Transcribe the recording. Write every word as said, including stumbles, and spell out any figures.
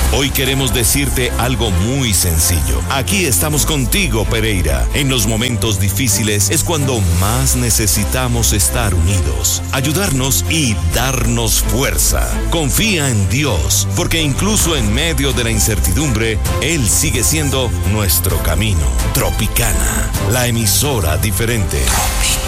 Hoy queremos decirte algo muy sencillo. Aquí estamos contigo, Pereira. En los momentos difíciles es cuando más necesitamos estar unidos, ayudarnos y darnos fuerza. Confía en Dios, porque incluso en medio de la incertidumbre, Él sigue siendo nuestro camino. Tropicana, la emisora diferente.